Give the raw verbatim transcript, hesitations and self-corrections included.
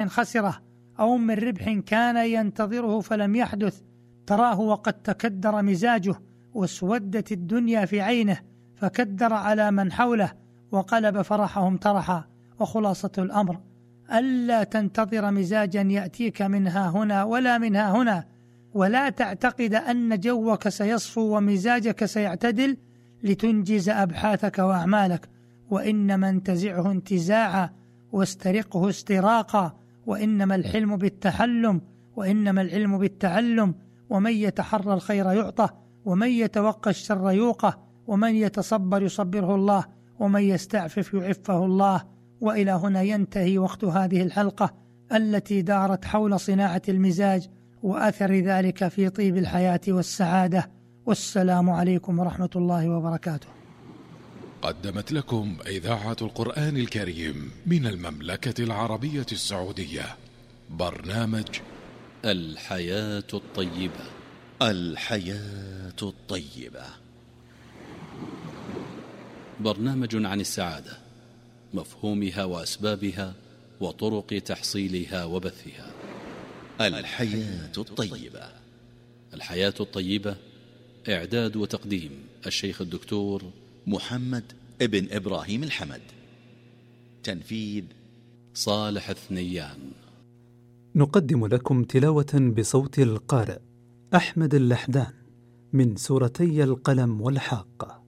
خسره أو من ربح كان ينتظره فلم يحدث، تراه وقد تكدر مزاجه واسودت الدنيا في عينه فكدر على من حوله وقلب فرحهم ترحا. وخلاصة الأمر ألا تنتظر مزاجا يأتيك منها هنا ولا منها هنا، ولا تعتقد أن جوك سيصفو ومزاجك سيعتدل لتنجز أبحاثك وأعمالك، وإنما انتزعه انتزاعا واسترقه استراقا، وإنما الحلم بالتحلم، وإنما العلم بالتعلم. ومن يتحرى الخير يعطى، ومن يتوقى الشر يوقى، ومن يتصبر يصبره الله، ومن يستعفف يعفه الله. وإلى هنا ينتهي وقت هذه الحلقة التي دارت حول صناعة المزاج وأثر ذلك في طيب الحياة والسعادة. والسلام عليكم ورحمة الله وبركاته. قدمت لكم إذاعة القرآن الكريم من المملكة العربية السعودية برنامج الحياة الطيبة. الحياة الطيبة، برنامج عن السعادة، مفهومها وأسبابها وطرق تحصيلها وبثها. الحياة الطيبة. الحياة الطيبة، إعداد وتقديم الشيخ الدكتور محمد ابن إبراهيم الحمد، تنفيذ صالح الثنيان. نقدم لكم تلاوة بصوت القارئ أحمد اللحدان من سورتي القلم والحاقة.